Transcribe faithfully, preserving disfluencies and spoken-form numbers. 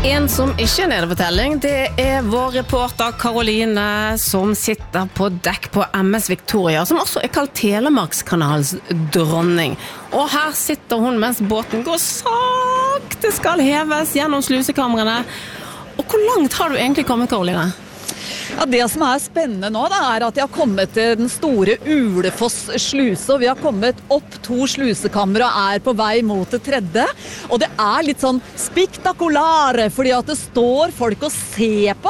En som ikke er nede på telling, det er vår reporter Karoline, som sitter på dekk på M S Victoria, som også er kalt Telemarkskanalens dronning. Og her sitter hun mens båten går sakte skal heves gjennom slusekamrene. Og hvor langt har du egentlig kommet, Karoline? Ja, det som er spennende nå da, er at jeg har kommet til den store Ulefoss sluse, og vi har kommet opp to slusekammer og er på vei mot det tredje. Og det er litt sånn spektakulare, fordi at det står folk og ser på